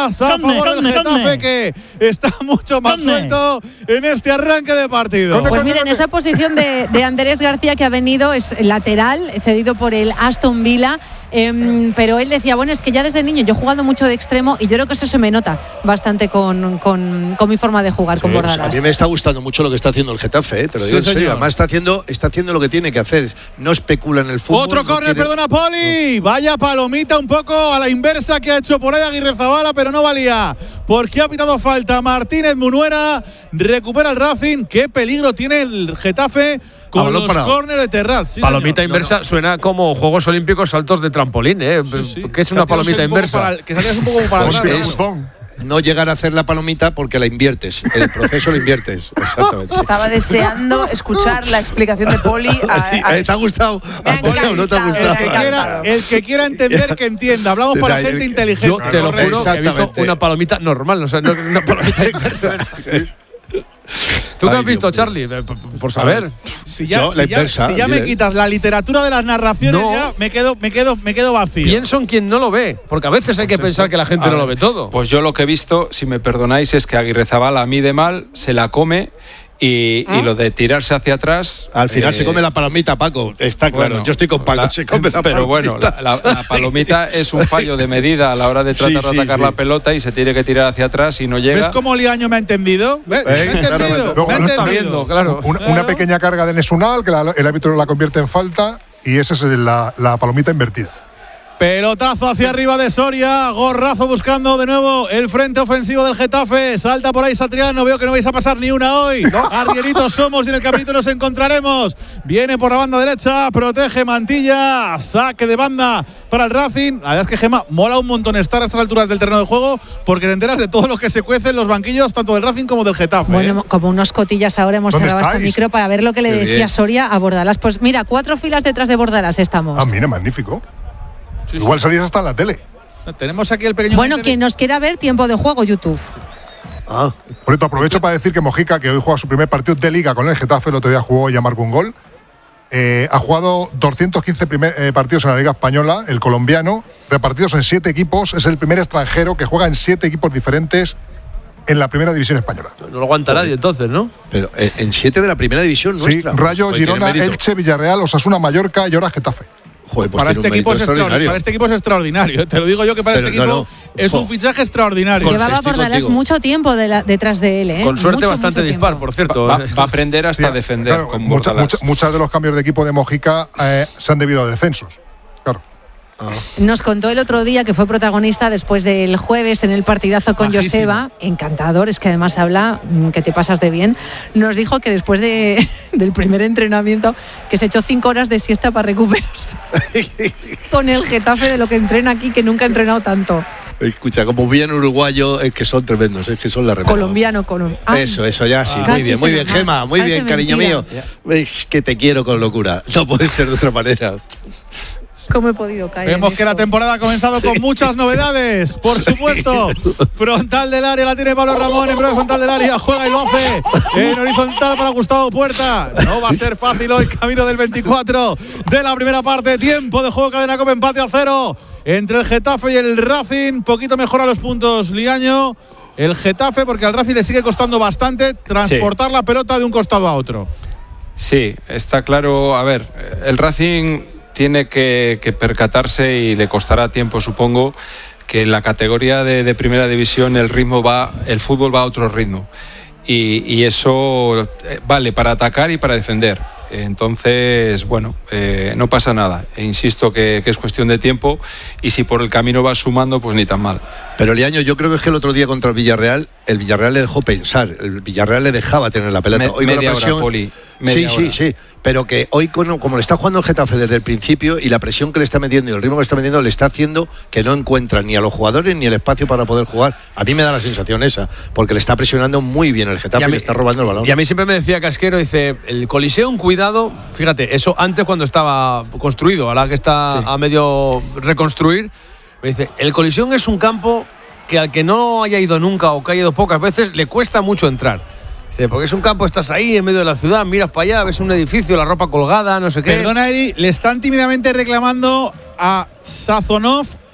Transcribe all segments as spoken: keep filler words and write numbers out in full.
a favor del Getafe, que está mucho más suelto en este arranque de partido. Pues miren, esa posición de, de Andrés García que ha venido es lateral, cedido por el Aston Villa. Eh, pero él decía, bueno, es que ya desde niño yo he jugado mucho de extremo y yo creo que eso se me nota bastante con, con, con mi forma de jugar, sí, con Bordalas. A mí me está gustando mucho lo que está haciendo el Getafe, ¿eh? Te lo digo sí, en serio. Además está haciendo, está haciendo lo que tiene que hacer. No especula en el fútbol. Otro no córner, quiere... perdona, Poli. Vaya palomita un poco a la inversa que ha hecho por ahí Aguirrezabala, pero no valía. Porque ha pitado falta Martínez Munuera. Recupera el Racing. Qué peligro tiene el Getafe con los córneres de Terraz. Sí, palomita señor. inversa no, no. Suena como Juegos Olímpicos saltos de trampolín, ¿eh? Sí, sí. ¿Qué es una palomita inversa? Para, que salías un poco para atrás. No llegar a hacer la palomita porque la inviertes. El proceso lo inviertes. Exactamente. Estaba deseando escuchar la explicación de Poli. A, a ¿Te ha gustado? Me ha encantado, ¿No te ha gustado? El que, quiera, el que quiera entender, que entienda. Hablamos para gente inteligente. Yo te lo juro que he visto una palomita normal, o sea, no una palomita inversa. ¿Tú qué has visto, Charlie? Por saber. Si ya, si ya, si ya me quitas la literatura de las narraciones, no. ya me quedo, me quedo, me quedo vacío. Pienso en quien no lo ve, porque a veces hay que pues pensar eso. que la gente a no ver. lo ve todo. Pues yo lo que he visto, si me perdonáis, es que Aguirrezabala mide mal, se la come. Y, ¿Ah? y lo de tirarse hacia atrás. Al final eh, se come la palomita, Paco. Está claro. Bueno, yo estoy con Paco. La, se come la pero palomita. bueno, la, la, la palomita es un fallo de medida a la hora de tratar sí, de atacar sí, la sí. pelota y se tiene que tirar hacia atrás y no llega. ¿Ves cómo Liaño me ha entendido? ¿Ves? ¿Me ha entendido? No, ¿Me ha no está viendo, claro. Una, una pequeña carga de Nesunal, que la, el árbitro la convierte en falta y esa es la, la palomita invertida. Pelotazo hacia arriba de Soria, gorrazo buscando de nuevo el frente ofensivo del Getafe, salta por ahí Satriano, veo que no vais a pasar ni una hoy, ¿no? Arrieritos somos y en el caminito nos encontraremos, viene por la banda derecha, protege Mantilla, saque de banda para el Racing. La verdad es que, Gemma, mola un montón estar a estas alturas del terreno de juego porque te enteras de todo lo que se cuece en los banquillos tanto del Racing como del Getafe. Bueno, ¿eh? Como unos cotillas ahora hemos cerrado este micro para ver lo que le Qué decía bien. Soria a Bordalas. Pues mira, cuatro filas detrás de Bordalas estamos. Ah, mira, magnífico. Sí, Igual sí. salís hasta en la tele. Tenemos aquí el pequeño. Bueno, quien nos quiera ver, tiempo de juego, YouTube. Ah. Por esto aprovecho para decir que Mojica, que hoy juega su primer partido de Liga con el Getafe, el otro día jugó y ya marcó un gol. Eh, ha jugado doscientos quince primer, eh, partidos en la Liga Española, el colombiano, repartidos en siete equipos. Es el primer extranjero que juega en siete equipos diferentes en la primera división española. No lo aguanta nadie entonces, ¿no? Pero en siete de la primera división nuestra. Sí, Rayo, pues Girona, Elche, Villarreal, Osasuna, Mallorca y ahora Getafe. Joder, pues para, este equipo es para este equipo es extraordinario. Te lo digo yo que para Pero este equipo no, no. es un fichaje extraordinario. Llevaba Bordalas mucho tiempo de la, detrás de él. ¿eh? Con suerte mucho, bastante mucho dispar, por cierto. Va, va a aprender hasta sí, defender. Claro, con mucha, mucha, muchas de los cambios de equipo de Mojica eh, se han debido a descensos. Claro. Ah. Nos contó el otro día que fue protagonista después del jueves en el partidazo con Bajísimo. Joseba, encantador, es que además habla que te pasas de bien. Nos dijo que después de, del primer entrenamiento que se echó cinco horas de siesta para recuperarse con el Getafe de lo que entrena aquí, que nunca ha entrenado tanto. Escucha, como bien uruguayo, es que son tremendos, es que son la remota. Colombiano, colombiano. Ah. Eso, eso ya, sí, ah. muy bien, muy bien, Gema, muy bien, cariño mío. Es que te quiero con locura, no puede ser de otra manera. ¿Cómo he podido caer? Vemos que la temporada ha comenzado con muchas novedades, por supuesto. Frontal del área, la tiene Pablo Ramón, en breve frontal del área, juega y lo hace. En horizontal para Gustavo Puerta. No va a ser fácil hoy, camino del veinticuatro de la primera parte. Tiempo de juego, cadena Copa, empate a cero entre el Getafe y el Racing. Poquito mejora los puntos, Liaño. El Getafe, porque al Racing le sigue costando bastante transportar sí. la pelota de un costado a otro. Sí, está claro. A ver, el Racing tiene que, que percatarse y le costará tiempo, supongo, que en la categoría de, de primera división el ritmo va, el fútbol va a otro ritmo y, y eso vale para atacar y para defender. Entonces, bueno, eh, no pasa nada. E insisto que, que es cuestión de tiempo y si por el camino va sumando, pues ni tan mal. Pero Liaño, yo creo que es que el otro día contra el Villarreal, el Villarreal le dejó pensar, el Villarreal le dejaba tener la pelota. Me, hoy media con la presión, hora, Poli. Sí, hora. sí, sí. Pero que hoy, con, como le está jugando el Getafe desde el principio y la presión que le está metiendo y el ritmo que le está metiendo, le está haciendo que no encuentra ni a los jugadores ni el espacio para poder jugar. A mí me da la sensación esa, porque le está presionando muy bien el Getafe y, y le está robando el balón. Y a mí siempre me decía Casquero, dice, el Coliseum, cuidado, fíjate, eso antes cuando estaba construido, ahora que está sí. a medio reconstruir, me dice, el Coliseum es un campo que al que no haya ido nunca o que haya ido pocas veces, le cuesta mucho entrar. Porque es un campo, estás ahí en medio de la ciudad, miras para allá, ves un edificio, la ropa colgada, no sé qué. Perdona, Eri, le están tímidamente reclamando a Sazonov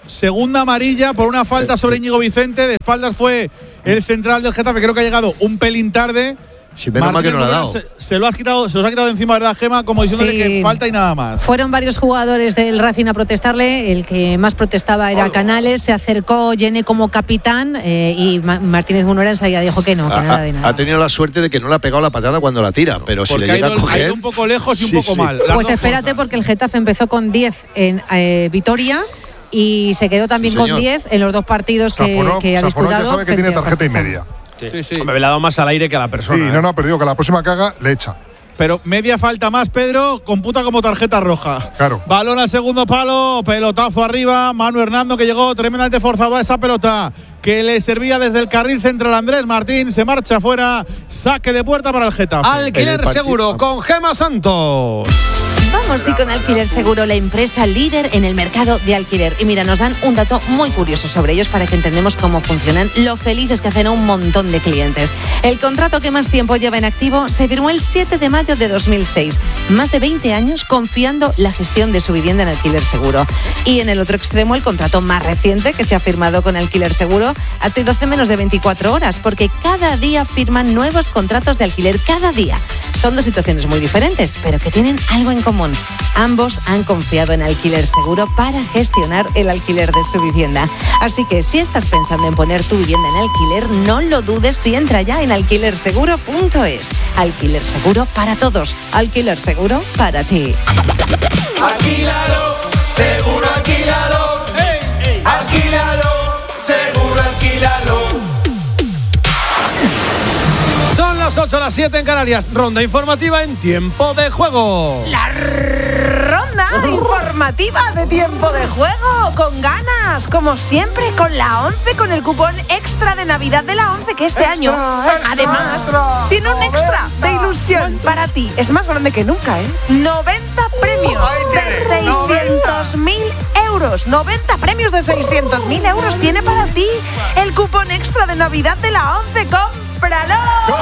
segunda amarilla por una falta sobre Íñigo Vicente. De espaldas fue el central del Getafe, creo que ha llegado un pelín tarde. Si menos mal que no lo ha dado. Se, se lo has quitado, se los ha quitado de encima, ¿verdad, Gema? Como diciéndole Sí. que falta y nada más. Fueron varios jugadores del Racing a protestarle. El que más protestaba era Canales. Se acercó Yene como capitán eh, y Ma- Martínez Munera enseguida dijo que no, que Ha, nada de nada. ha tenido la suerte de que no le ha pegado la patada cuando la tira, pero si Porque le ha llega ido, a coger. ha ido un poco lejos y un Sí, poco sí. mal. Las Pues dos espérate, cosas. porque el Getafe empezó con diez en eh, Vitoria y se quedó también Sí, con señor. diez en los dos partidos que, Safonov, que ha Safonov ya disputado. sabe que tiene frente al tarjeta y Partizan. media. Sí, sí. Hombre, le ha dado más al aire que a la Sí, persona. ¿eh? no, no, pero digo que la próxima que haga le echa. Pero media falta más, Pedro, computa como tarjeta roja. Claro. Balón al segundo palo, pelotazo arriba. Manu Hernando, que llegó tremendamente forzado a esa pelota que le servía desde el carril central. Andrés Martín se marcha fuera. Saque de puerta para el Getafe. En Alquiler el partido- seguro con Gema Santos. Vamos sí con Alquiler Seguro, la empresa líder en el mercado de alquiler. Y mira, nos dan un dato muy curioso sobre ellos para que entendamos cómo funcionan, lo felices que hacen a un montón de clientes. El contrato que más tiempo lleva en activo se firmó el siete de mayo de dos mil seis. Más de veinte años confiando la gestión de su vivienda en Alquiler Seguro. Y en el otro extremo, el contrato más reciente que se ha firmado con Alquiler Seguro ha sido hace menos de veinticuatro horas, porque cada día firman nuevos contratos de alquiler, cada día. Son dos situaciones muy diferentes, pero que tienen algo en común. Ambos han confiado en Alquiler Seguro para gestionar el alquiler de su vivienda. Así que si estás pensando en poner tu vivienda en alquiler, no lo dudes y entra ya en alquiler seguro punto es. Alquiler Seguro para todos. Alquiler Seguro para ti. Alquílalo, seguro alquílalo. Alquílalo, seguro alquílalo. Son las ocho, las siete en Canarias. Ronda informativa en tiempo de juego. La ronda informativa de tiempo de juego, con ganas, como siempre, con la once, con el cupón extra de Navidad de la once, que este Extra, año, extra, además, extra, tiene un extra noventa. de ilusión para ti. Es más grande que nunca, ¿eh? noventa premios ahí de tienes, seiscientos mil euros. noventa premios de seiscientos mil euros tiene para ti el cupón extra de Navidad de la once. ¡Cómpralo!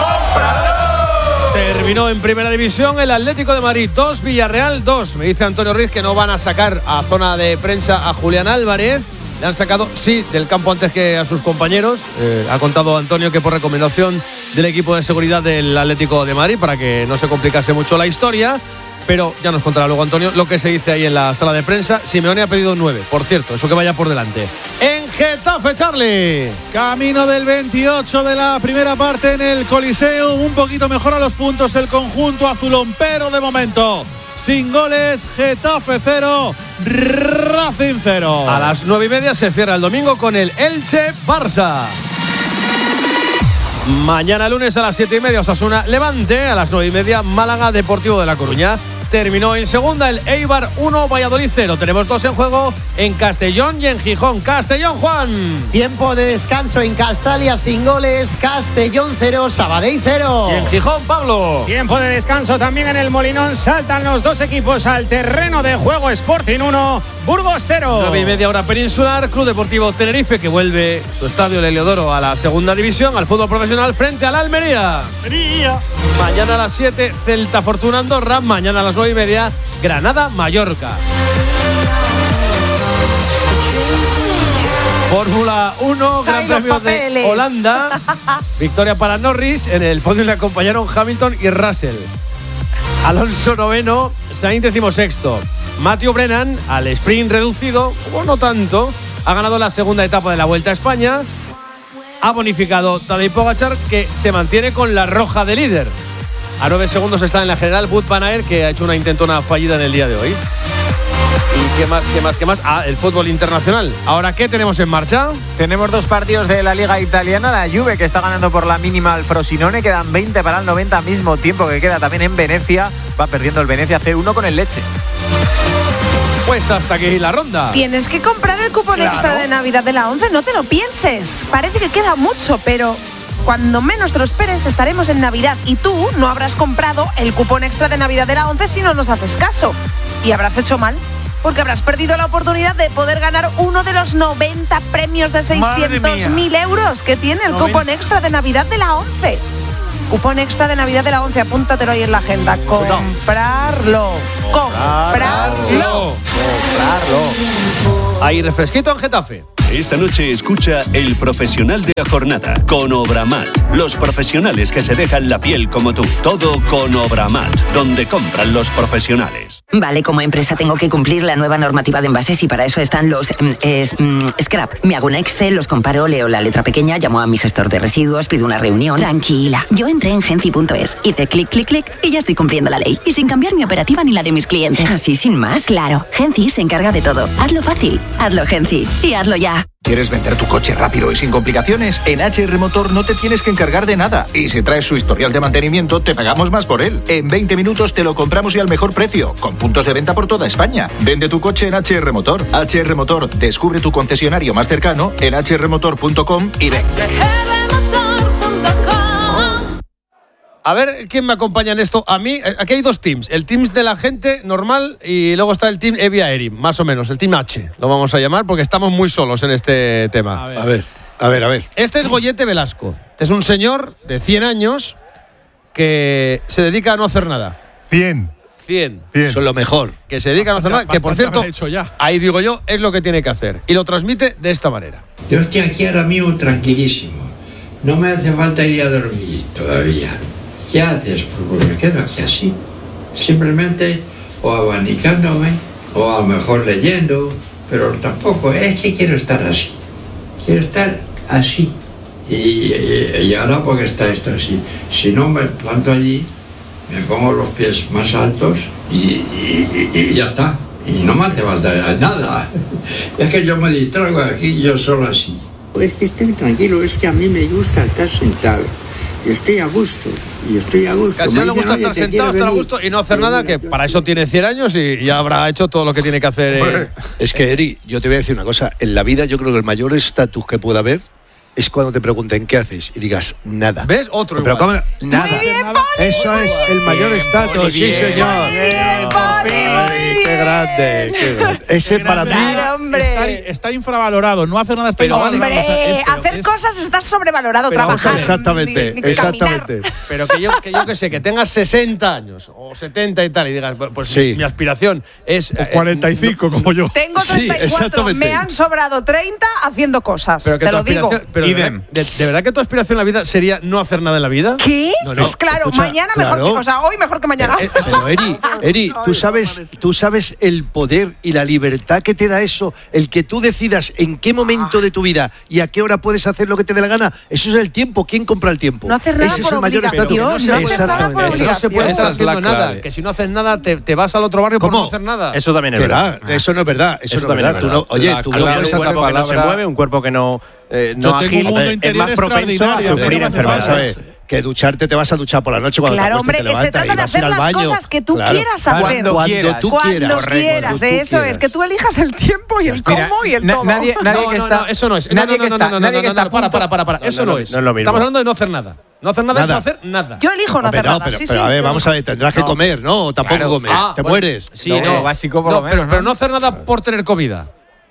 Terminó en primera división el Atlético de Madrid dos, Villarreal dos. Me dice Antonio Ruiz que no van a sacar a zona de prensa a Julián Álvarez. Le han sacado, sí, del campo antes que a sus compañeros. Eh, ha contado Antonio que por recomendación del equipo de seguridad del Atlético de Madrid, para que no se complicase mucho la historia. Pero ya nos contará luego Antonio lo que se dice ahí en la sala de prensa. Simeone ha pedido nueve, por cierto, eso que vaya por delante. En Getafe, Charlie. Camino del veintiocho de la primera parte en el Coliseo. Un poquito mejor a los puntos el conjunto azulón, pero de momento sin goles. Getafe cero, Racing cero. A las nueve y media se cierra el domingo con el Elche-Barça. Mañana lunes a las siete y media Osasuna Levante, a las nueve y media Málaga Deportivo de La Coruña. Terminó en segunda el Eibar uno, Valladolid cero. Tenemos dos en juego en Castellón y en Gijón. Castellón, Juan. Tiempo de descanso en Castalia sin goles. Castellón cero, Sabadell cero. Y en Gijón, Pablo. Tiempo de descanso también en el Molinón. Saltan los dos equipos al terreno de juego. Sporting uno, Burgos cero. nueve y media hora peninsular. Club Deportivo Tenerife, que vuelve su estadio el Heliodoro a la segunda división, al fútbol profesional frente al Almería. Almería. Mañana a las siete Celta Fortuna Andorra. Mañana a las nueve y media Granada Mallorca. Fórmula uno, Gran Ay, los Premio de papeles. Holanda. Victoria para Norris. En el podio le acompañaron Hamilton y Russell. Alonso noveno, Sainz decimosexto. Matthew Brennan al sprint reducido, o no tanto, ha ganado la segunda etapa de la Vuelta a España. Ha bonificado Tadej Pogačar, que se mantiene con la roja de líder. A nueve segundos está en la general Wout van Aert, que ha hecho una intentona fallida en el día de hoy. ¿Y qué más, qué más, qué más? Ah, el fútbol internacional. Ahora, ¿qué tenemos en marcha? Tenemos dos partidos de la Liga Italiana. La Juve, que está ganando por la mínima al Frosinone. Quedan veinte para el noventa, al mismo tiempo que queda también en Venecia. Va perdiendo el Venecia cero uno con el Lecce. Pues hasta aquí la ronda. Tienes que comprar el cupón Claro. extra de Navidad de la once, no te lo pienses. Parece que queda mucho, pero cuando menos te lo esperes estaremos en Navidad y tú no habrás comprado el cupón extra de Navidad de la once si no nos haces caso. Y habrás hecho mal, porque habrás perdido la oportunidad de poder ganar uno de los noventa premios de seiscientos mil euros que tiene el cupón extra de Navidad de la once. Cupón extra de Navidad de la once, apúntatelo ahí en la agenda. Comprarlo. Comprarlo. Comprarlo. Hay refresquito en Getafe. Esta noche escucha El Profesional de la Jornada con Obramat. Los profesionales que se dejan la piel como tú. Todo con Obramat, donde compran los profesionales. Vale, como empresa tengo que cumplir la nueva normativa de envases y para eso están los mm, es, mm, scrap. Me hago un Excel, los comparo, leo la letra pequeña, llamo a mi gestor de residuos, pido una reunión. Tranquila, yo entré en genci punto es, hice clic, clic, clic y ya estoy cumpliendo la ley. Y sin cambiar mi operativa ni la de mis clientes. ¿Así sin más? Claro, Genci se encarga de todo. Hazlo fácil, hazlo Genci y hazlo ya. ¿Quieres vender tu coche rápido y sin complicaciones? En H R Motor no te tienes que encargar de nada. Y si traes su historial de mantenimiento, te pagamos más por él. En veinte minutos te lo compramos y al mejor precio, con puntos de venta por toda España. Vende tu coche en H R Motor. H R Motor, descubre tu concesionario más cercano en h r motor punto com y ven. A ver quién me acompaña en esto. A mí, aquí hay dos teams. El team de la gente normal y luego está el team Evia Eri, más o menos. El team H, lo vamos a llamar, porque estamos muy solos en este tema. A ver, a ver, a ver. A ver. Este es Goyete Velasco. Es un señor de cien años que se dedica a no hacer nada. cien. cien. Eso es lo mejor. Que se dedica a no hacer nada. Que, por cierto, hecho ya. ahí digo yo, es lo que tiene que hacer. Y lo transmite de esta manera. Yo estoy aquí ahora mismo tranquilísimo. No me hace falta ir a dormir todavía. ¿Qué haces? Pues me quedo aquí así, simplemente o abanicándome o a lo mejor leyendo, pero tampoco es que quiero estar así, quiero estar así y, y, y ahora porque está esto así, si no me planto allí, me pongo los pies más altos y, y, y, y ya está, y no me hace falta nada, es que yo me distraigo aquí yo solo así. Es que estoy tranquilo, es que a mí me gusta estar sentado. Y estoy a gusto, y estoy a gusto. Casi no le gusta estar sentado, estar a gusto y no hacer nada, que para eso tiene cien años y ya habrá hecho todo lo que tiene que hacer. Eh. Es que, Eri, yo te voy a decir una cosa. En la vida yo creo que el mayor estatus que pueda haber es cuando te pregunten qué haces y digas nada. ¿Ves? Otro Pero igual. ¿cómo? Nada. Muy bien, Poli, Eso muy es bien. el mayor estatus, sí, señor. Bien, Poli, muy Qué grande, qué grande. Ese Qué para mí. grande. Claro, hombre. Está, está infravalorado. No hacer nada está Pero, infravalorado. Hombre, Eso, hacer es- cosas está sobrevalorado, Pero vamos a trabajar. ver. Exactamente, ni- ni exactamente. caminar. Pero que yo que yo que sé, que tengas sesenta años o setenta y tal y digas, pues Sí. mi, mi aspiración es O cuarenta y cinco, como yo. Tengo Sí, treinta y cuatro, exactamente. me han sobrado treinta haciendo cosas, Pero que te tu lo digo. aspiración- pero de, verdad, de, de verdad que tu aspiración en la vida sería no hacer nada en la vida? ¿Qué? No, no, Pues claro, escucha, mañana mejor claro. que, o sea, hoy mejor que mañana. Eh, eh, Pero Eri, Eri, tú sabes, tú sabes el poder y la libertad que te da eso, el que tú decidas en qué momento de tu vida y a qué hora puedes hacer lo que te dé la gana. Eso es el tiempo. ¿Quién compra el tiempo? No hacer nada Ese por es el mayor obligación, estatus. no hacer nada por Exactamente. Eso no se puede Esa estar es la haciendo nada. clave. Que si no haces nada, te, te vas al otro barrio por ¿Cómo? no hacer nada. Eso también es Que verdad. va, eso no es verdad. Eso, Eso no es también verdad. es Tú verdad. no- oye, La tú no clave puedes de un hacer cuerpo que no se palabra- mueve, un cuerpo que no, eh, no Yo tengo agita, un mundo es interior más propenso a extraordinario, sufrir no me hace Vamos a enfermedades. ver, que ducharte te vas a duchar por la noche cuando Claro, te hombre, acuestes, te se levantas trata y de vas a ir hacer al las baño. cosas que tú Claro. quieras hacer. Cuando, quieras. tú Cuando quieras. quieras, Cuando tú eso es, quieras. que tú elijas el tiempo y el Mira, cómo y el na- todo. nadie, nadie no, que no, está, no, eso no es. Nadie no, que no, está, no, no, nadie no, que no, está no, para, para, para, para. No, Eso no, no, no, es. no es lo mismo. Estamos hablando de no hacer nada. No hacer nada, Nada. es no hacer nada. Yo elijo no Hombre, hacer no, nada, pero, sí, pero sí. a ver, yo vamos no. a ver, tendrás que No. comer, ¿no? O tampoco Claro. comes. Ah, te bueno, mueres. Sí, Lo no. básico por No, lo pero, menos, pero ¿no? no hacer nada por tener comida.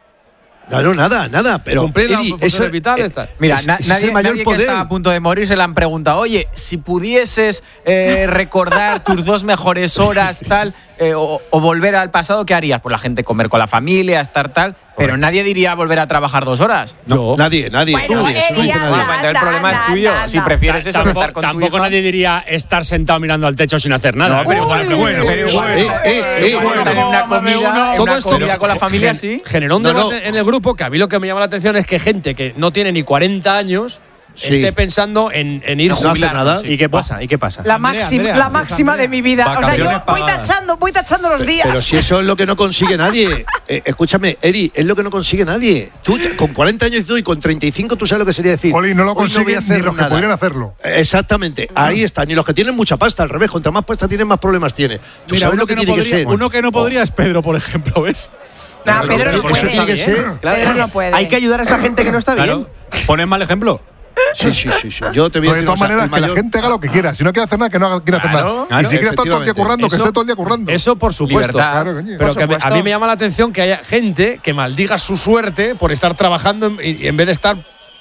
No, no, nada, nada. Pero Cumplir las Eri, funciones eso, vitales, eh, tal. Mira, es- na- ese es nadie, el mayor nadie que poder. está a punto de morir se le han preguntado, oye, si pudieses eh, recordar tus dos mejores horas, tal, eh, o, o volver al pasado, ¿qué harías? Pues la gente comer con la familia, estar tal, pero nadie diría volver a trabajar dos horas. No, nadie, nadie. Bueno, nadie, Eri, nunca anda, nadie. Bueno, el anda, problema es anda, tuyo. anda. Si prefieres eso, que Tampoco, estar con tu tampoco hijo. nadie diría estar sentado mirando al techo sin hacer nada. No, Pero, uy, pero bueno, pero sí, igual, sí. Eh, eh, eh, Bueno, bueno. en una comida, en Todo una esto comida con la familia, gen- sí. Generó un No, debate no. en el grupo que a mí lo que me llama la atención es que gente que no tiene ni cuarenta años Sí. esté pensando en, en irse No hace nada. ¿Y qué pasa? ¿Y qué pasa? La, Andrea, máxima, Andrea, la máxima de mi vida. O sea, yo Vacaciones voy pagadas. tachando, voy tachando los días. Pero si eso es lo que no consigue nadie. Eh, escúchame, Eri, es lo que no consigue nadie. Tú con cuarenta años y tú y con treinta y cinco tú sabes lo que sería decir. Oli, no lo "Hoy voy a consiguen hacer ni los que nada". podrían hacerlo. Exactamente, ahí está. Ni los que tienen mucha pasta, al revés. Contra más pasta tienen, más problemas tiene. Tú Mira, sabes uno lo que, que, no tiene que podría, ser. uno que no podría es Pedro, por ejemplo, ¿ves? Nah, Pedro no Eso puede. tiene que ser. Pedro no puede. Hay que ayudar a esta gente que no está bien. Pones mal ejemplo. Sí, sí, sí, sí. Yo te voy a Pero de decir, todas o sea, maneras, el que la mayor- gente haga lo que quiera. Si no quiere hacer nada, que no haga- quiera hacer Claro, nada. Y si quiere estar todo el día efectivamente. currando, que Eso- esté todo el día currando. Eso por supuesto. Libertad. Claro, coño. Pero Por que me- a supuesto. mí me llama la atención que haya gente que maldiga su suerte por estar trabajando en, y- en vez de estar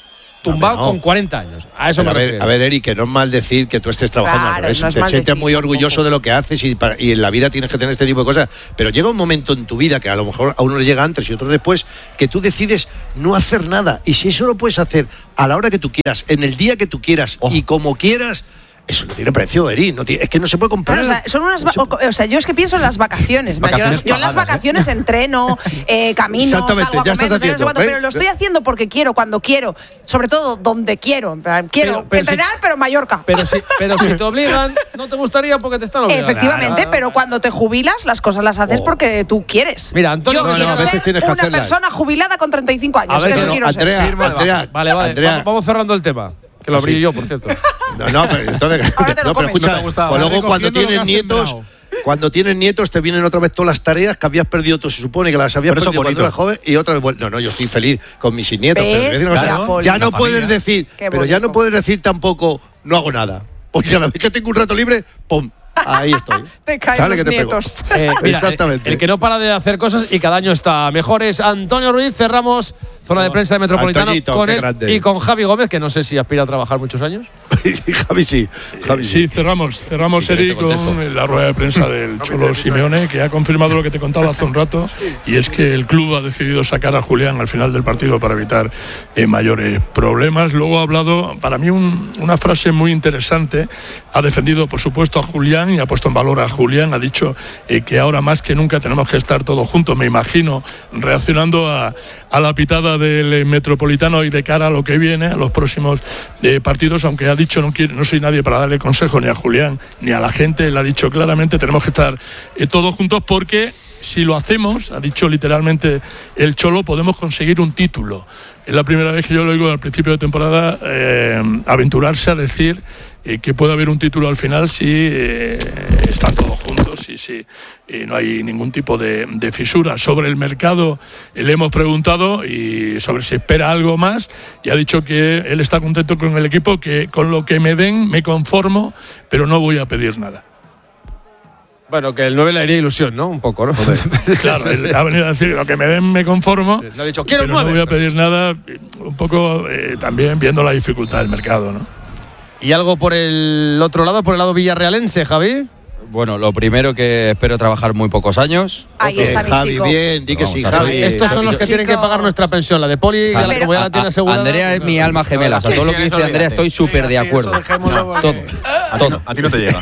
tumbado no, no. con cuarenta años. A eso Pero me a ver, refiero. a ver, Eric, que no es mal decir que tú estés trabajando Claro, al revés. no es Te mal sientes decir muy orgulloso tampoco. de lo que haces y, para- y en la vida tienes que tener este tipo de cosas. Pero llega un momento en tu vida que a lo mejor a uno le llega antes y otro después, que tú decides no hacer nada. Y si eso lo puedes hacer a la hora que tú quieras, en el día que tú quieras y como quieras, eso no tiene precio, Eric. No tiene- es que no se puede comprar. Claro, o sea, son unas va- o, o sea, yo es que pienso en las vacaciones. Mira, yo, Vacaciones yo en las pagadas, vacaciones entreno, eh, camino, Exactamente, salgo a ya comer, estás no sé qué, no sé haciendo, cuánto, ¿ves? pero lo estoy haciendo porque quiero, cuando quiero, sobre todo donde quiero. En plan, quiero Pero- pero entrenar, pero en Mallorca. Pero si, pero si te obligan, no te gustaría porque te están obligando. Efectivamente, Claro. pero cuando te jubilas, las cosas las haces porque tú quieres. Mira, Antonio, yo no, no, quiero a veces ser tienes que una hacerlas. persona jubilada con treinta y cinco años. A ver, eso que no, quiero Andrea, ser. Firma debajo. Andrea, Vale, vale. Andrea. Vamos, vamos cerrando el tema. Que lo abrí yo, por cierto. No, no, pero entonces. Ahora te lo no, pero comes. escucha, No te ha gustado. pues luego Recogiendo cuando lo que tienes has nietos. sembrado. Cuando tienes nietos te vienen otra vez todas las tareas que habías perdido tú, se supone que las habías Pero eso perdido es cuando bonito. eras joven y otra vez, bueno, no, no, yo estoy feliz con mis nietos, pero ¿Ves? te digo una cosa, Claro. ya no La puedes familia. decir, Qué pero ya no bonito. puedes decir tampoco no hago nada. Porque a la vez que tengo un rato libre, pum, ahí estoy. Te caen Dale los que te pego. nietos. Eh, mira, Exactamente. El, el que no para de hacer cosas y cada año está mejor es Antonio Ruiz. Cerramos zona de prensa de Metropolitano Antoñito, con qué él grande. y con Javi Gómez, que no sé si aspira a trabajar muchos años. Sí, Javi sí. Javi sí. Sí, cerramos, cerramos Si quieres Eric, te contesto. con la rueda de prensa del Cholo Simeone, que ha confirmado lo que te contaba hace un rato, y es que el club ha decidido sacar a Julián al final del partido para evitar eh, mayores problemas. Luego ha hablado, para mí, un- una frase muy interesante. Ha defendido, por supuesto, a Julián y ha puesto en valor a Julián. Ha dicho eh, que ahora más que nunca tenemos que estar todos juntos, me imagino, reaccionando a, a la pitada del eh, Metropolitano y de cara a lo que viene, a los próximos eh, partidos, aunque ha dicho, no, quiero, no soy nadie para darle consejo ni a Julián ni a la gente, él ha dicho claramente, tenemos que estar eh, todos juntos porque si lo hacemos, ha dicho literalmente el Cholo, podemos conseguir un título. Es la primera vez que yo lo oigo al principio de temporada eh, aventurarse a decir eh, que puede haber un título al final si eh, están todos juntos y si eh, no hay ningún tipo de, de fisura. Sobre el mercado eh, le hemos preguntado y sobre si espera algo más y ha dicho que él está contento con el equipo, que con lo que me den me conformo, pero no voy a pedir nada. Bueno, que el nueve le haría ilusión, ¿no? Un poco, ¿no? Claro, él ha venido a decir lo que me den me conformo, Le ha dicho, quiero pero nueve. no voy a pedir nada, un poco eh, también viendo la dificultad del mercado, ¿no? ¿Y algo por el otro lado, por el lado villarrealense, Javi? Bueno, lo primero que espero trabajar muy pocos años. Ahí está mi Javi, chico. bien, di que Vamos sí, a Javi. seguir. Estos son los que Chico. tienen que pagar nuestra pensión, la de Poli, O sea, ya la como ya la tiene a- a- asegurada. Andrea es mi alma gemela. O sea, Sí, todo lo sí, que eso dice Andrea olvídate. estoy súper de acuerdo. Todo. Todo. A ti no te llega.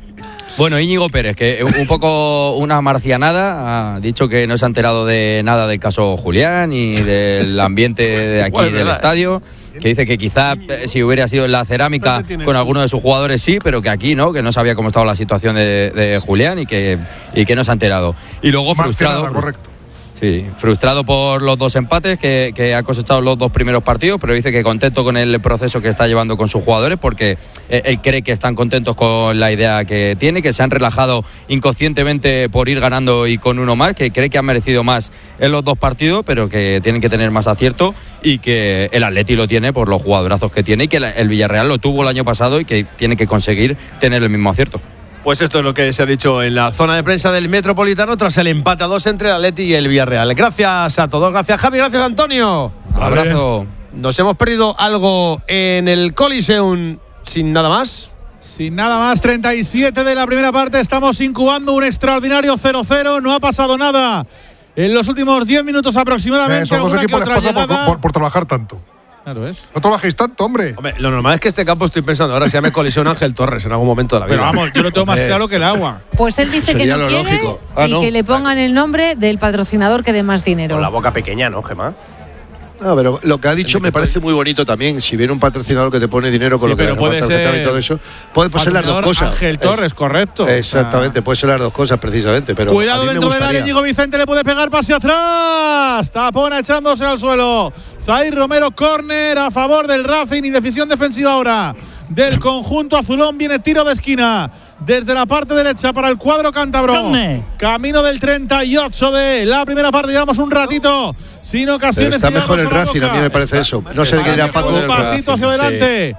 Bueno, Íñigo Pérez, que un poco una marcianada, ha dicho que no se ha enterado de nada del caso Julián y del ambiente de aquí Bueno, del verdad. estadio, que dice que quizá eh, si hubiera sido en la cerámica con alguno de sus jugadores sí, pero que aquí no, que no sabía cómo estaba la situación de, de Julián y que, y que no se ha enterado. Y luego frustrado. Marcianada, correcto. Sí, frustrado por los dos empates que, que ha cosechado los dos primeros partidos, pero dice que contento con el proceso que está llevando con sus jugadores porque eh, él cree que están contentos con la idea que tiene, que se han relajado inconscientemente por ir ganando y con uno más, que cree que han merecido más en los dos partidos, pero que tienen que tener más acierto y que el Atleti lo tiene por los jugadorazos que tiene y que la- el Villarreal lo tuvo el año pasado y que tiene que conseguir tener el mismo acierto. Pues esto es lo que se ha dicho en la zona de prensa del Metropolitano tras el empate a dos entre el Atleti y el Villarreal. Gracias a todos, gracias Javi, gracias Antonio. Vale. Abrazo. Nos hemos perdido algo en el Coliseum sin nada más. Sin nada más, treinta y siete de la primera parte, estamos incubando un extraordinario cero cero, no ha pasado nada en los últimos diez minutos aproximadamente. Eh, esos dos alguna que equipos les otra pasa por, llegada. por- por trabajar tanto. Claro, es. No trabajéis tanto, hombre. Hombre, lo normal es que este campo, estoy pensando, ahora se llame Colisión Ángel Torres en algún momento de la vida. Pero vamos, yo lo tengo más Eh, claro que el agua. Pues él dice que Sería no lo quiere lógico. Ah, y no. que le pongan el nombre del patrocinador que dé más dinero. Con la boca pequeña, ¿no, Gemma? No, pero lo que ha dicho me parece muy bonito también. Si viene un patrocinador que te pone dinero con Sí, lo que pero hace puede falta el ser Getafe y todo eso, puede, puede ser las dos Patrocinador cosas. Ángel Torres, correcto. Exactamente, puede ser las dos cosas precisamente. Pero Cuidado a mí me dentro del área, gustaría. Íñigo Vicente le puede pegar pase atrás. Tapona echándose al suelo. Zair Romero, córner a favor del Racing y decisión defensiva ahora del conjunto azulón. Viene tiro de esquina desde la parte derecha para el cuadro cántabro. Camino del treinta y ocho de la primera parte. Llevamos un ratito sin Pero ocasiones. está de mejor el llevarnos a la Racing, a mí me boca. parece eso. No sé de qué dirá Ahora Paco. un pasito hacia Sí. adelante.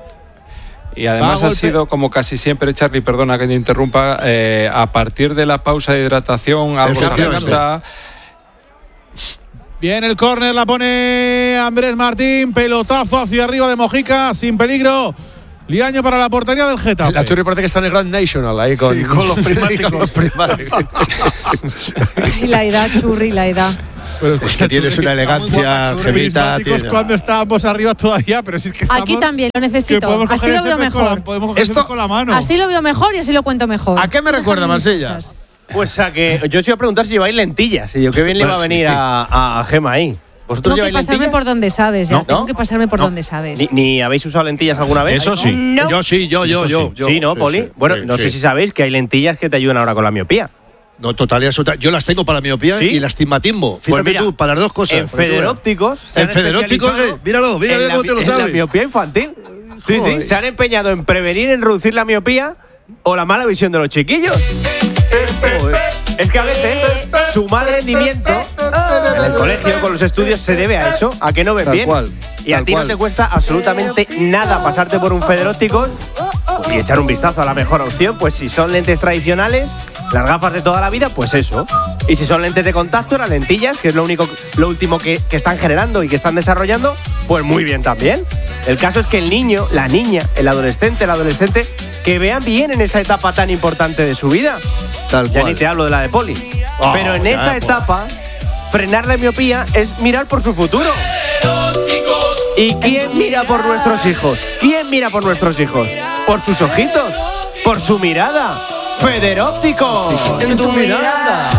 Y además Va, ha golpe. sido, como casi siempre, Charlie, perdona que te interrumpa, eh, a partir de la pausa de hidratación, algo se Efectivamente. ajusta. Viene el córner, la pone Andrés Martín. Pelotazo hacia arriba de Mojica, sin peligro. Liaño para la portería del Getafe. La Churri parece que está en el Grand National ahí con, sí, con los prismáticos. Con los prismáticos. Y la edad, Churri, la edad. Pero es que tienes una elegancia, Gemita. Cuando estábamos arriba todavía, pero si es que estamos. Aquí también lo necesito. Así lo veo mejor. Podemos coger esto con la mano. Así lo veo mejor y así lo cuento mejor. ¿A qué me recuerda, Marsella? Pues a que yo os iba a preguntar si lleváis lentillas. Y yo, qué bien le iba a venir a, a Gema ahí. ¿Vosotros Tengo que pasarme lentillas? por donde sabes, ya. ¿No? Tengo ¿No? que pasarme por ¿No? donde sabes. ¿Ni, ni habéis usado lentillas alguna vez? Eso sí. No. Yo sí, yo, yo, yo. Sí, sí, ¿no, sí, Poli? sí. Bueno, Sí, no sí. sé si sabéis que hay lentillas que te ayudan ahora con la miopía. No, total y absoluta. Yo las tengo para miopía ¿Sí? y el astigmatismo. Fíjate Pues mira, tú, para las dos cosas. En Federópticos. se En han Federópticos, especializado eh, míralo, míralo en la cómo te lo mi- en sabes. la miopía infantil. Sí, sí. Joder. Se han empeñado en prevenir, en reducir la miopía o la mala visión de los chiquillos. Joder. Es que a veces su mal rendimiento en el colegio, con los estudios, se debe a eso, a que no ven Tal bien. cual, Y a tal ti cual. no te cuesta absolutamente nada pasarte por un Federópticos y echar un vistazo a la mejor opción. Pues si son lentes tradicionales, las gafas de toda la vida, pues eso. Y si son lentes de contacto, las lentillas, que es lo único, lo último que, que están generando y que están desarrollando, pues muy bien también. El caso es que el niño, la niña, el adolescente, el adolescente, que vean bien en esa etapa tan importante de su vida. Tal Ya cual. ni te hablo de la de Poli. Oh, Pero en ya, esa pues. etapa, frenar la miopía es mirar por su futuro. ¿Y quién mira por nuestros hijos? ¿Quién mira por nuestros hijos? ¿Por sus ojitos? ¿Por su mirada? Federóptico. En tu mirada.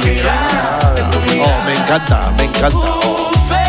Oh, me encanta, me encanta. Oh.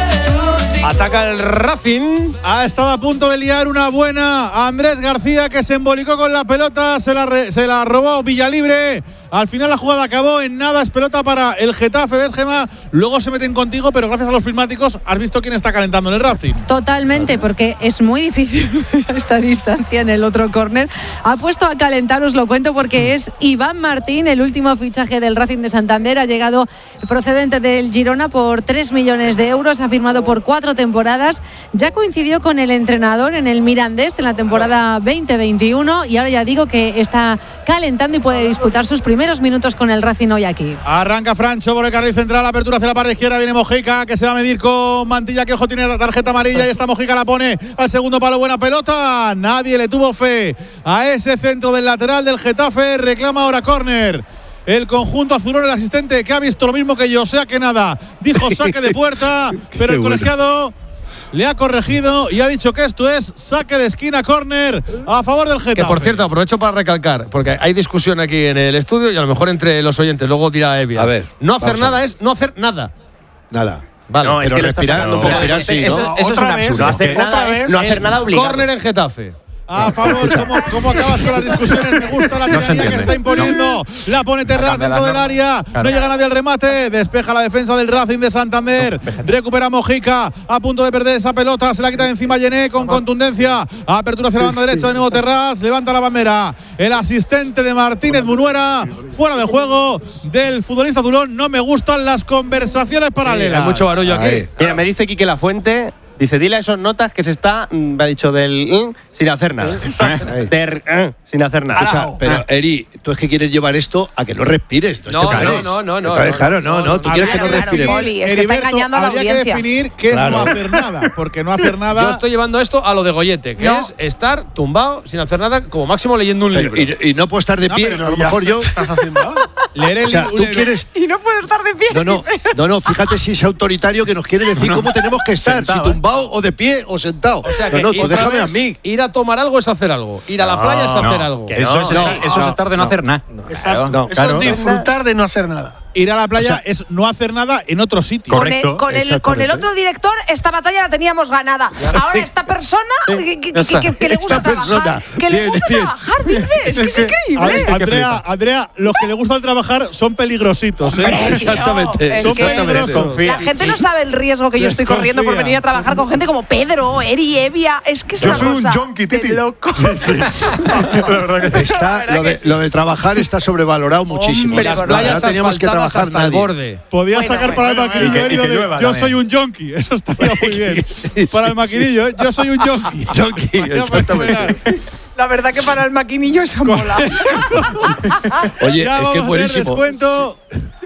Ataca el Racing. Ha estado a punto de liar una buena a Andrés García, que se embolicó con la pelota, se la, re, se la robó Villalibre. Al final la jugada acabó en nada, es pelota para el Getafe, ¿ves, Gema? Luego se meten contigo, pero gracias a los prismáticos has visto quién está calentando en el Racing. Totalmente, porque es muy difícil esta distancia en el otro córner. Ha puesto a calentar, os lo cuento, porque es Iván Martín, el último fichaje del Racing de Santander. Ha llegado procedente del Girona por tres millones de euros, ha firmado por cuatro temporadas. Ya coincidió con el entrenador en el Mirandés en la temporada veinte veintiuno y ahora ya digo que está calentando y puede disputar sus primeros minutos con el Racing hoy aquí. Arranca Francho por el carril central, apertura hacia la parte izquierda, viene Mojica, que se va a medir con Mantilla, que ojo tiene la tarjeta amarilla, y esta Mojica la pone al segundo palo, buena pelota, nadie le tuvo fe a ese centro del lateral del Getafe, reclama ahora córner. El conjunto azulón, el asistente, que ha visto lo mismo que yo, o sea que nada, dijo saque de puerta, pero el colegiado le ha corregido y ha dicho que esto es saque de esquina, córner a favor del Getafe. Que por cierto, aprovecho para recalcar, porque hay discusión aquí en el estudio y a lo mejor entre los oyentes, luego dirá Evia. A ver, no hacer vamos a nada ver. es no hacer nada. Nada. Vale, No, es pero que lo está respirar, sacando un poco. respirar sí, Eso, ¿no? eso es un Otra vez, absurdo. No hacer otra nada vez, es no hacer nada obligado. Córner en Getafe. A favor, ¿cómo, cómo acabas con las discusiones? Me gusta la tiranía que se está imponiendo. La pone Terraz dentro del área. No llega nadie al remate. Despeja la defensa del Racing de Santander. Recupera Mojica. A punto de perder esa pelota. Se la quita de encima Yené con contundencia. Apertura hacia la banda derecha de nuevo Terraz. Levanta la bandera. El asistente de Martínez Munuera. Fuera de juego del futbolista azulón. No me gustan las conversaciones paralelas. Hay mucho barullo aquí. Ahí. Mira, me dice Quique Lafuente. Dice, dile a esos notas que se está, mm, me ha dicho, del mm, sin hacer nada. Del, mm, sin hacer nada. O sea, pero Eri, tú es que quieres llevar esto a que no respires. Tú No, este no, país. no, no, no, Entonces, no, claro, no, no, no. no, Tú no, quieres claro, que no claro, respires. Poli, es que está Heriberto, engañando a la habría que audiencia. definir qué es Claro. no hacer nada. Porque no hacer Yo nada. estoy llevando esto a lo de Goyete, que No. es estar tumbado sin hacer nada, como máximo leyendo un Pero- libro. y, y no puedo estar de No, pie. pero A lo ya mejor yo. ¿Estás haciendo? Leer el O sea, libro- tú un- quieres. Y no puedo estar de pie. No, no, no, no, fíjate si es autoritario que nos quiere decir cómo tenemos que estar, Sentado, si tumbado o de pie o sentado. O sea no, que no, ir tú otra déjame vez, a mí. Ir a tomar algo es hacer algo. Ir a la playa es hacer algo. que Eso, no, es, no, estar, eso es estar de no hacer nada. Exacto. No, Eso claro. es disfrutar de no hacer nada. Ir a la playa es no hacer nada en otro sitio. Con el, con, el, con el otro director, esta batalla la teníamos ganada. Ahora esta persona que, que- que- que- que le gusta Esta persona. trabajar. Que le Bien, gusta bien. trabajar, dice. Es que es A increíble. ver, Andrea, Andrea, los que le gustan trabajar son peligrositos, ¿eh? Hombre, tío, Exactamente. es Son que peligrosos. la gente no sabe el riesgo que yo estoy corriendo por Desconfía. venir a trabajar con gente como Pedro, Eri, Evia. Es que es Yo una soy un cosa junkie, de Titi. loco. Sí, sí. La verdad que sí. Está, lo, de, lo de trabajar está sobrevalorado muchísimo. Hombre, las No, playas no teníamos que asfaltadas trabajar hasta el nadie. borde. Podía Bueno, sacar bueno, para bueno, el maquinillo bueno, Eri, y lo que de, llueva yo también. soy un yonki. Eso estaría muy bien. Sí, Para sí. el maquinillo, ¿eh? Yo soy un yonki. Yonki, Vaya exactamente. fenomenal. La verdad que para el maquinillo eso mola. Oye, Ya es vamos que a es tener buenísimo. descuento.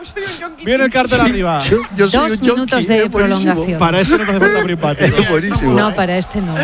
Viene el cartel arriba. Yo, yo soy Dos un minutos yonki, de prolongación. Para este no te hace falta abrir patio. No, para este no.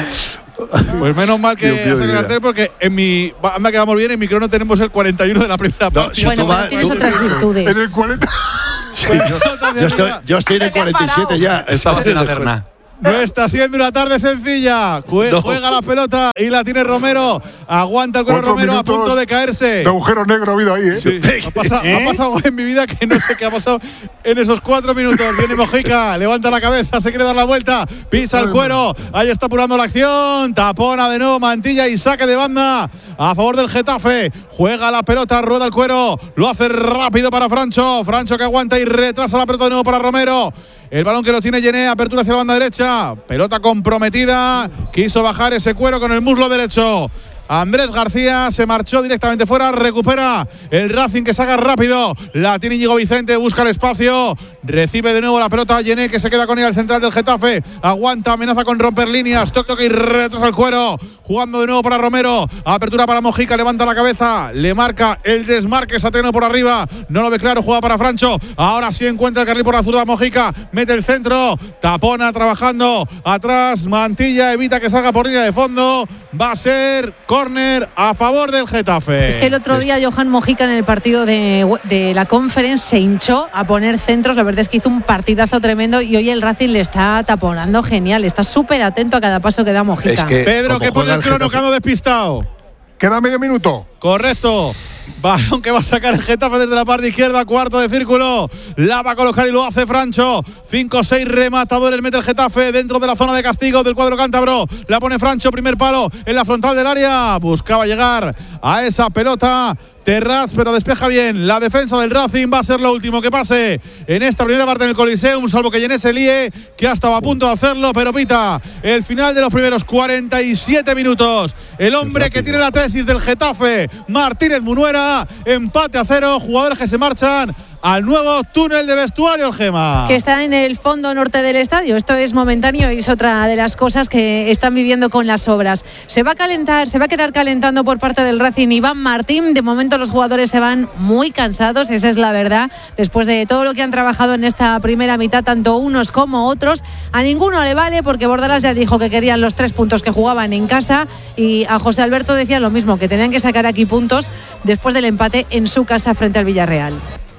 Pues menos mal que hace el cartel porque en mi. Anda que vamos bien, en mi crono tenemos el cuarenta y uno de la primera parte. No, si bueno, pero tienes tú, otras virtudes. En el cuarenta. Sí, yo, yo, estoy, yo estoy en el cuarenta y siete ya. Estabas en la terna. No está siendo una tarde sencilla. Jue- no. Juega la pelota y la tiene Romero. Aguanta el cuero Romero a punto de caerse. De agujero negro ha habido ahí, ¿eh? Sí. Ha, pasado, ¿Eh? ha pasado algo en mi vida que no sé qué ha pasado en esos cuatro minutos. Viene Mojica, levanta la cabeza, se quiere dar la vuelta, pisa el cuero. Ahí está apurando la acción. Tapona de nuevo Mantilla y saque de banda a favor del Getafe. Juega la pelota, rueda el cuero. Lo hace rápido para Francho. Francho que aguanta y retrasa la pelota de nuevo para Romero. El balón que lo tiene Yené, apertura hacia la banda derecha. Pelota comprometida. Quiso bajar ese cuero con el muslo derecho. Andrés García se marchó directamente fuera. Recupera el Racing que saca rápido. La tiene Íñigo Vicente, busca el espacio. Recibe de nuevo la pelota Yené que se queda con ella al central del Getafe. Aguanta, amenaza con romper líneas. Toc toc y retrasa el cuero. Jugando de nuevo para Romero. Apertura para Mojica, levanta la cabeza. Le marca el desmarque Satriano por arriba. No lo ve claro, juega para Francho. Ahora sí encuentra el carril por la zurda Mojica. Mete el centro. Tapona trabajando. Atrás Mantilla evita que salga por línea de fondo. Va a ser córner a favor del Getafe. Es que el otro día Johan Mojica en el partido de, de la Conference se hinchó a poner centros. La verdad es que hizo un partidazo tremendo y hoy el Racing le está taponando genial. Está súper atento a cada paso que da Mojica. Es que Pedro, que pone el crono, que ando despistado. Queda medio minuto. Correcto. Balón que va a sacar el Getafe desde la parte izquierda, cuarto de círculo. La va a colocar y lo hace Francho. cinco o seis rematadores mete el Getafe dentro de la zona de castigo del cuadro cántabro. La pone Francho, primer palo en la frontal del área. Buscaba llegar a esa pelota Terraz, pero despeja bien. La defensa del Racing va a ser lo último que pase en esta primera parte del Coliseum, salvo que Yené se líe, que ha estado a punto de hacerlo, pero pita el final de los primeros cuarenta y siete minutos. El hombre que tiene la tesis del Getafe, Martínez Munuera, empate a cero, jugadores que se marchan al nuevo túnel de vestuario, el Gema. Que está en el fondo norte del estadio. Esto es momentáneo y es otra de las cosas que están viviendo con las obras. Se va a calentar, se va a quedar calentando por parte del Racing Iván Martín. De momento los jugadores se van muy cansados, esa es la verdad. Después de todo lo que han trabajado en esta primera mitad, tanto unos como otros, a ninguno le vale porque Bordalas ya dijo que querían los tres puntos que jugaban en casa y a José Alberto decía lo mismo, que tenían que sacar aquí puntos después del empate en su casa frente al Villarreal.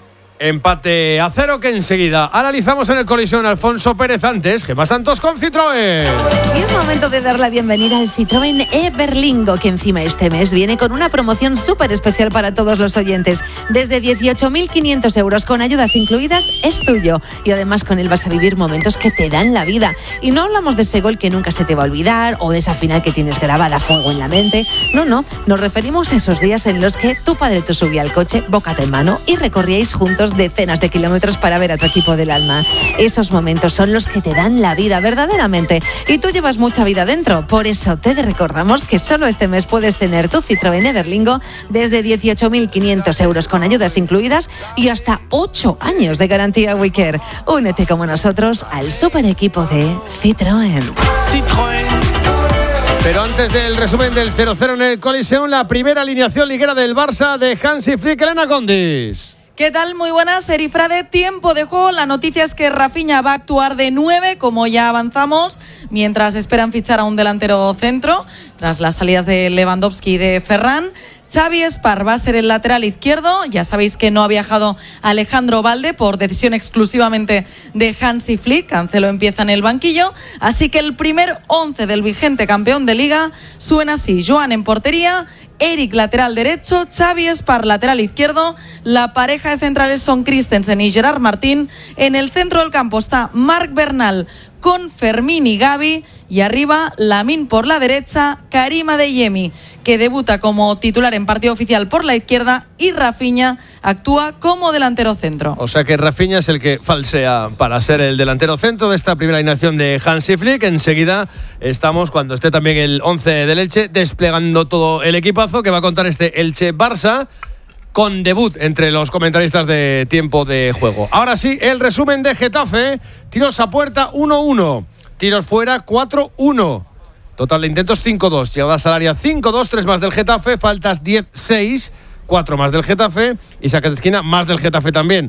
Empate a cero que enseguida analizamos en el Colisión. Alfonso Pérez antes, Gemma Santos con Citroën. Y es momento de dar la bienvenida al Citroën Everlingo, que encima este mes viene con una promoción súper especial para todos los oyentes. Desde dieciocho mil quinientos euros con ayudas incluidas es tuyo. Y además con él vas a vivir momentos que te dan la vida. Y no hablamos de ese gol que nunca se te va a olvidar o de esa final que tienes grabada a fuego en la mente. No, no, nos referimos a esos días en los que tu padre te subía al coche, bocata en mano, y recorríais juntos decenas de kilómetros para ver a tu equipo del alma. Esos momentos son los que te dan la vida verdaderamente y tú llevas mucha vida dentro. Por eso te recordamos que solo este mes puedes tener tu Citroën Everlingo desde dieciocho mil quinientos euros con ayudas incluidas y hasta ocho años de garantía WeCare. Únete como nosotros al super equipo de Citroën. Citroën. Pero antes del resumen del cero cero en el Coliseum, la primera alineación liguera del Barça de Hansi Flick, Elena Condis. ¿Qué tal? Muy buenas, Erifrade. Tiempo de juego. La noticia es que Rafinha va a actuar de nueve, como ya avanzamos, mientras esperan fichar a un delantero centro, tras las salidas de Lewandowski y de Ferran. Xavi Espar va a ser el lateral izquierdo. Ya sabéis que no ha viajado Alejandro Valde por decisión exclusivamente de Hansi Flick. Cancelo empieza en el banquillo. Así que el primer once del vigente campeón de Liga suena así. Joan en portería, Eric lateral derecho, Xavi Espar lateral izquierdo. La pareja de centrales son Christensen y Gerard Martín. En el centro del campo está Marc Bernal con Fermín y Gavi, y arriba Lamine por la derecha, Karim Adeyemi, que debuta como titular en partido oficial por la izquierda, y Rafinha actúa como delantero centro. O sea que Rafinha es el que falsea para ser el delantero centro de esta primera alineación de Hansi Flick. Enseguida estamos, cuando esté también el once del Elche, desplegando todo el equipazo que va a contar este Elche-Barça, con debut entre los comentaristas de tiempo de juego. Ahora sí, el resumen de Getafe. Tiros a puerta uno uno. Tiros fuera cuatro uno. Total de intentos cinco dos. Llegadas al área cinco dos, tres más del Getafe. Faltas diez seis, cuatro más del Getafe. Y saques de esquina más del Getafe también.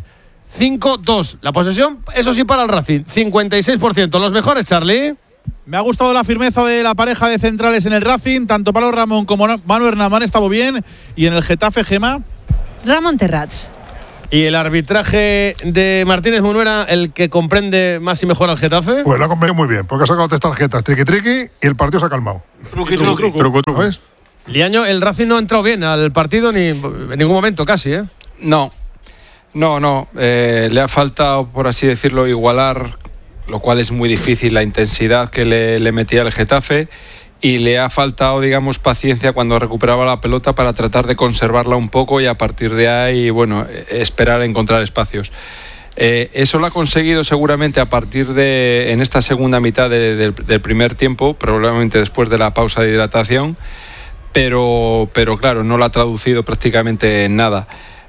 cinco dos. La posesión, eso sí, para el Racing, cincuenta y seis por ciento. Los mejores, Charlie. Me ha gustado la firmeza de la pareja de centrales en el Racing. Tanto Pablo Ramón como Manu Hernán han estado bien. Y en el Getafe, Gema, Ramón Terrats. ¿Y el arbitraje de Martínez Munuera, el que comprende más y mejor al Getafe? Pues lo ha comprendido muy bien, porque ha sacado tres tarjetas, triqui triqui, y el partido se ha calmado. Truqui, truqui. Truqui, truqui. ¿Sabes? Liaño, el Racing no ha entrado bien al partido ni en ningún momento casi, ¿eh? No, no, no. Eh, le ha faltado, por así decirlo, igualar, lo cual es muy difícil, la intensidad que le, le metía el Getafe, y le ha faltado, digamos, paciencia cuando recuperaba la pelota para tratar de conservarla un poco y a partir de ahí, bueno, esperar a encontrar espacios. Eh, eso lo ha conseguido seguramente a partir de, en esta segunda mitad de, de, del primer tiempo, probablemente después de la pausa de hidratación, pero, pero claro, no lo ha traducido prácticamente en nada.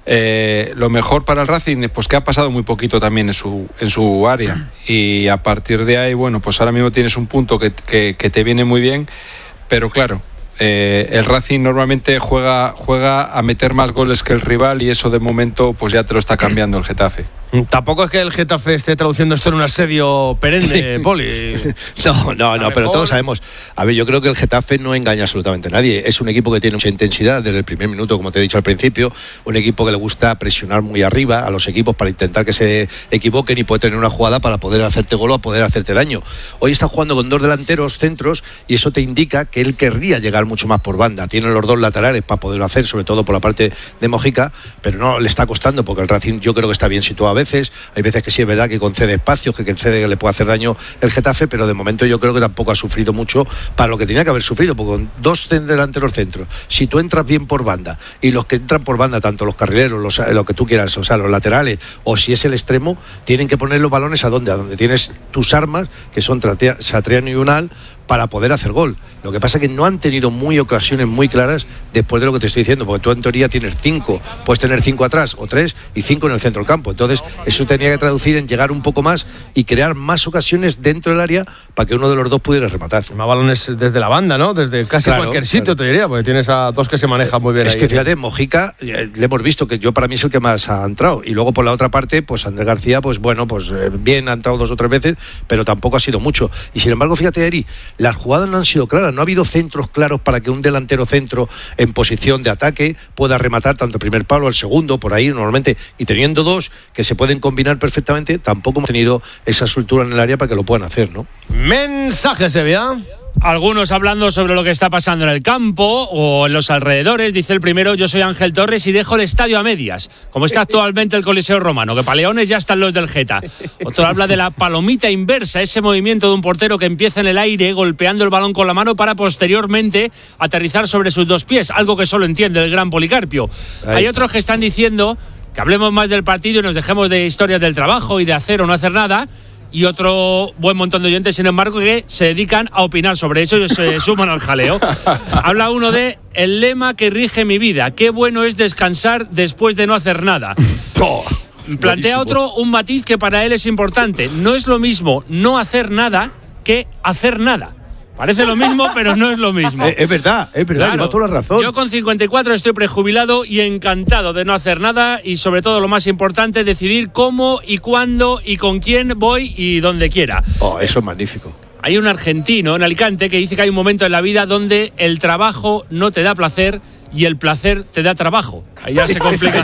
Eh, lo mejor para el Racing, pues que ha pasado muy poquito también en su, en su área, y a partir de ahí, bueno, pues ahora mismo tienes un punto que, que, que te viene muy bien, pero claro, eh, el Racing normalmente juega, juega a meter más goles que el rival, y eso de momento pues ya te lo está cambiando el Getafe. Tampoco es que el Getafe esté traduciendo esto en un asedio perenne, Poli. No, no, no, pero todos sabemos. A ver, yo creo que el Getafe no engaña absolutamente a nadie. Es un equipo que tiene mucha intensidad desde el primer minuto, como te he dicho al principio. Un equipo que le gusta presionar muy arriba a los equipos para intentar que se equivoquen y puede tener una jugada para poder hacerte gol o poder hacerte daño. Hoy está jugando con dos delanteros centros y eso te indica que él querría llegar mucho más por banda. Tiene los dos laterales para poderlo hacer, sobre todo por la parte de Mojica, pero no le está costando porque el Racing yo creo que está bien situado a veces. Hay veces que sí es verdad que concede espacios, que concede que le puede hacer daño el Getafe, pero de momento yo creo que tampoco ha sufrido mucho para lo que tenía que haber sufrido, porque con dos delanteros centros, si tú entras bien por banda y los que entran por banda, tanto los carrileros, los, lo que tú quieras, o sea, los laterales, o si es el extremo, tienen que poner los balones a donde, a donde tienes tus armas, que son Satriano y Unal, para poder hacer gol. Lo que pasa es que no han tenido muy ocasiones muy claras después de lo que te estoy diciendo, porque tú en teoría tienes cinco, puedes tener cinco atrás o tres y cinco en el centro del campo. Entonces eso tenía que traducir en llegar un poco más y crear más ocasiones dentro del área para que uno de los dos pudiera rematar. Más balones desde la banda, ¿no? Desde casi claro, cualquier sitio, claro. Te diría, porque tienes a dos que se manejan muy bien. Es ahí, que fíjate, Mojica, eh, le hemos visto que yo para mí es el que más ha entrado. Y luego por la otra parte, pues Andrés García, pues bueno, pues eh, bien, ha entrado dos o tres veces, pero tampoco ha sido mucho. Y sin embargo, fíjate, Eri, las jugadas no han sido claras, no ha habido centros claros para que un delantero centro en posición de ataque pueda rematar tanto el primer palo al segundo, por ahí normalmente, y teniendo dos que se pueden combinar perfectamente, tampoco hemos tenido esa soltura en el área para que lo puedan hacer, ¿no? Mensaje, Sevilla. Algunos hablando sobre lo que está pasando en el campo o en los alrededores. Dice el primero: yo soy Ángel Torres y dejo el estadio a medias, como está actualmente el Coliseo Romano, que para Leones ya están los del Geta. Otro habla de la palomita inversa, ese movimiento de un portero que empieza en el aire golpeando el balón con la mano para posteriormente aterrizar sobre sus dos pies, algo que solo entiende el gran Policarpio. Ahí. Hay otros que están diciendo que hablemos más del partido y nos dejemos de historias del trabajo y de hacer o no hacer nada. Y otro buen montón de oyentes, sin embargo, que se dedican a opinar sobre eso y se suman al jaleo. Habla uno de el lema que rige mi vida: qué bueno es descansar después de no hacer nada. Oh, plantea otro un matiz que para él es importante: no es lo mismo no hacer nada que hacer nada. Parece lo mismo, pero no es lo mismo. Es, es verdad, es verdad, claro, lleva toda la razón. Yo con cincuenta y cuatro estoy prejubilado y encantado de no hacer nada, y sobre todo lo más importante, decidir cómo y cuándo y con quién voy y donde quiera. Oh, eso es magnífico. Hay un argentino en Alicante que dice que hay un momento en la vida donde el trabajo no te da placer y el placer te da trabajo. Ahí ya se complica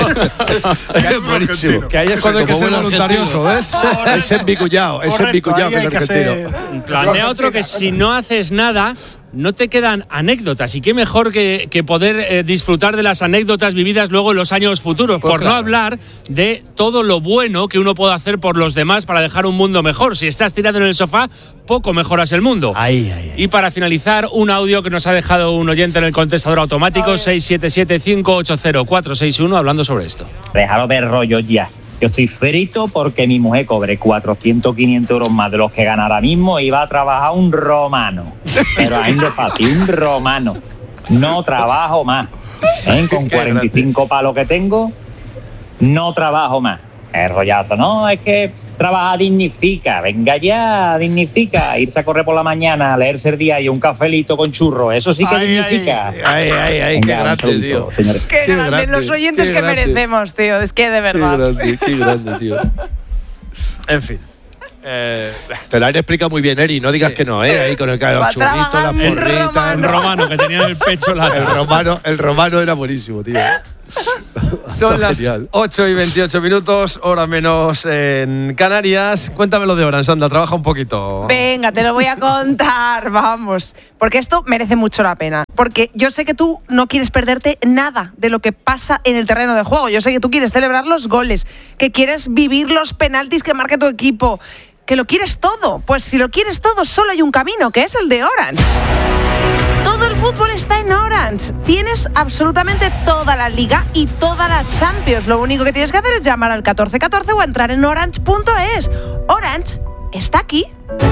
todo. Buenísimo. Que ahí es cuando hay que ser voluntarioso, ¿ves? Es envicullado, es envicullado que es argentino. Plantea otro que si no haces nada, no te quedan anécdotas, y qué mejor que, que poder eh, disfrutar de las anécdotas vividas luego en los años futuros, pues por claro. no hablar de todo lo bueno que uno puede hacer por los demás para dejar un mundo mejor. Si estás tirado en el sofá, poco mejoras el mundo. Ay, ay, ay. Y para finalizar, un audio que nos ha dejado un oyente en el contestador automático: seis siete siete, cinco ocho cero, cuatro seis uno, hablando sobre esto. Déjalo de rollo ya. Yo estoy frito porque mi mujer cobre cuatrocientos, quinientos euros más de los que gana ahora mismo y va a trabajar un romano. Pero ahí no fácil, un romano. No trabajo más. ¿Eh? Con cuarenta y cinco palos que tengo, no trabajo más. El rollazo, no, es que Trabajar dignifica, venga ya, dignifica. Irse a correr por la mañana, leerse el día y un cafelito con churro, eso sí que ay, dignifica. Ay, ay, ay, qué grande, tío. Señores. Qué, qué grande, grande, los oyentes que grande. merecemos, tío. Es que de verdad. Qué grande, qué grande, tío. En fin. Eh, Te lo han explicado muy bien, Eri. No digas sí. que no, ¿eh? Ahí con el los churritos, las porritas. El romano, que tenía en el pecho la. El romano, el romano era buenísimo, tío. Son las ocho y veintiocho minutos, hora menos en Canarias. Cuéntamelo de Orange, anda, trabaja un poquito. Venga, te lo voy a contar, vamos. Porque esto merece mucho la pena. Porque yo sé que tú no quieres perderte nada de lo que pasa en el terreno de juego. Yo sé que tú quieres celebrar los goles, que quieres vivir los penaltis que marque tu equipo, que lo quieres todo. Pues si lo quieres todo, solo hay un camino, que es el de Orange. Todo el fútbol está en Orange. Tienes absolutamente toda la Liga y toda la Champions. Lo único que tienes que hacer es llamar al catorce catorce o entrar en orange punto es. Orange está aquí.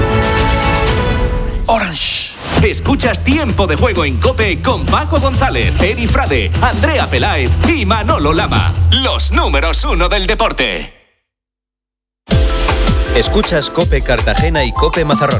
Orange. Escuchas Tiempo de Juego en COPE con Paco González, Eri Frade, Andrea Peláez y Manolo Lama. Los números uno del deporte. Escuchas COPE Cartagena y COPE Mazarrón.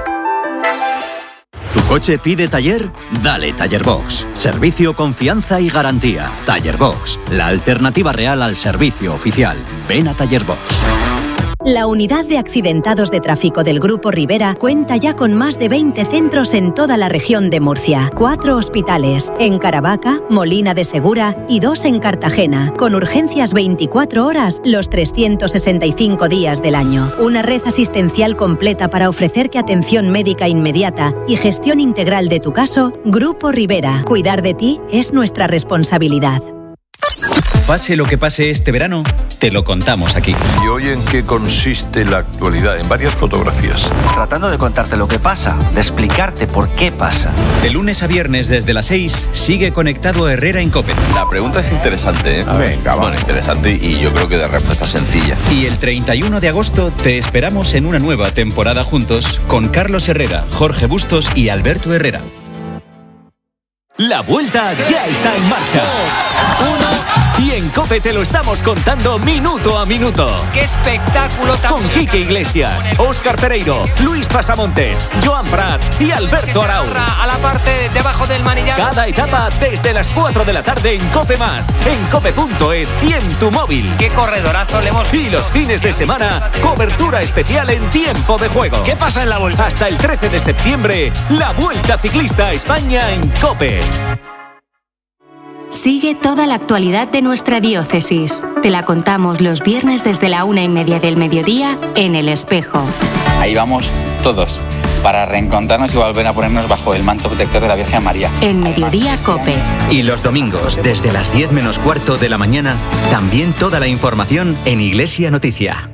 ¿Tu coche pide taller? Dale Taller Box. Servicio, confianza y garantía. Taller Box, la alternativa real al servicio oficial. Ven a Taller Box. La unidad de accidentados de tráfico del Grupo Rivera cuenta ya con más de veinte centros en toda la región de Murcia, cuatro hospitales, en Caravaca, Molina de Segura y dos en Cartagena, con urgencias veinticuatro horas los trescientos sesenta y cinco días del año. Una red asistencial completa para ofrecerte atención médica inmediata y gestión integral de tu caso. Grupo Rivera. Cuidar de ti es nuestra responsabilidad. Pase lo que pase este verano, te lo contamos aquí. ¿Y hoy en qué consiste la actualidad? En varias fotografías. Tratando de contarte lo que pasa, de explicarte por qué pasa. De lunes a viernes desde las seis, sigue conectado a Herrera en COPE. La pregunta es interesante, ¿eh? A ver, venga, bueno, interesante y yo creo que de respuesta sencilla. Y el treinta y uno de agosto te esperamos en una nueva temporada juntos con Carlos Herrera, Jorge Bustos y Alberto Herrera. La vuelta ya está en marcha. Y en COPE te lo estamos contando minuto a minuto. ¡Qué espectáculo tan Con Quique Iglesias, Óscar Pereiro, Luis Pasamontes, Joan Prat y Alberto Arau. A la parte debajo del manillar. Cada etapa desde las cuatro de la tarde en COPE Más, en cope punto es y en tu móvil. ¡Qué corredorazo le hemos... Y los fines de semana, cobertura especial en Tiempo de Juego. ¿Qué pasa en la vuelta? Hasta el trece de septiembre, la Vuelta Ciclista a España en COPE. Sigue toda la actualidad de nuestra diócesis. Te la contamos los viernes desde la una y media del mediodía en El Espejo. Ahí vamos todos, para reencontrarnos y volver a ponernos bajo el manto protector de la Virgen María. En Mediodía COPE. Y los domingos, desde las diez menos cuarto de la mañana, también toda la información en Iglesia Noticia.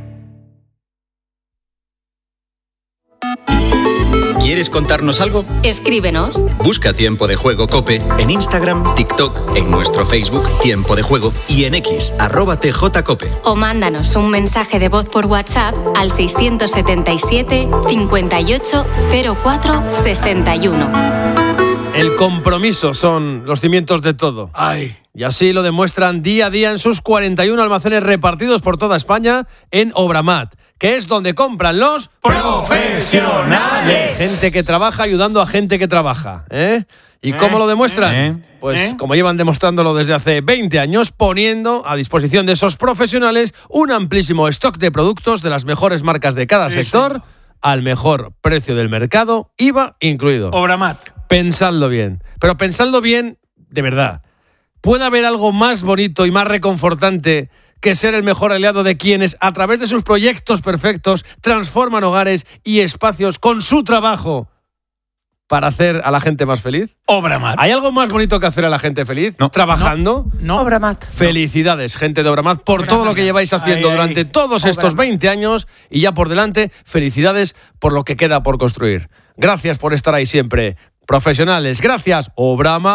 ¿Quieres contarnos algo? Escríbenos. Busca Tiempo de Juego COPE en Instagram, TikTok, en nuestro Facebook Tiempo de Juego y en X, arroba tjcope. O mándanos un mensaje de voz por WhatsApp al seiscientos setenta y siete, cincuenta y ocho, cero cuatro, sesenta y uno. El compromiso son los cimientos de todo. Ay. Y así lo demuestran día a día en sus cuarenta y uno almacenes repartidos por toda España en Obramat, que es donde compran los profesionales. Gente que trabaja ayudando a gente que trabaja. ¿eh? ¿Y ¿Eh? cómo lo demuestran? ¿Eh? Pues ¿Eh? como llevan demostrándolo desde hace veinte años, poniendo a disposición de esos profesionales un amplísimo stock de productos de las mejores marcas de cada Sí, sector sí. al mejor precio del mercado, I V A incluido. Obramat. Pensadlo bien. Pero pensadlo bien de verdad. ¿Puede haber algo más bonito y más reconfortante que ser el mejor aliado de quienes, a través de sus proyectos perfectos, transforman hogares y espacios con su trabajo para hacer a la gente más feliz? Obramat. ¿Hay algo más bonito que hacer a la gente feliz? No. ¿Trabajando? No. Obramat. Felicidades, gente de Obramat, por Obramat. todo lo que lleváis haciendo Ay, ay. durante todos estos Obramat. veinte años y ya por delante, felicidades por lo que queda por construir. Gracias por estar ahí siempre. Profesionales, gracias, Obramat.